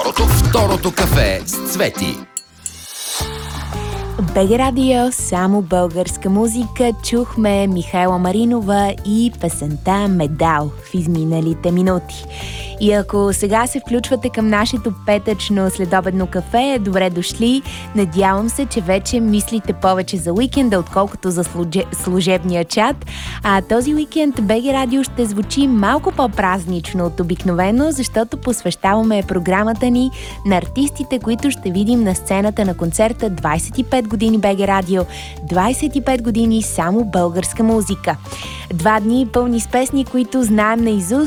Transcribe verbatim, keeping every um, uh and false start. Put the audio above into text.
Второто кафе с Цвети. БГ Радио, само българска музика. Чухме Михайла Маринова и песента "Медал" в изминалите минути. И ако сега се включвате към нашето петъчно следобедно кафе, добре дошли. Надявам се, че вече мислите повече за уикенда, отколкото за служе... служебния чат. А този уикенд БГ Радио ще звучи малко по-празнично от обикновено, защото посвещаваме програмата ни на артистите, които ще видим на сцената на концерта двайсет и пет години БГ Радио. двайсет и пет години само българска музика. Два дни пълни с песни, които знаем наизуст,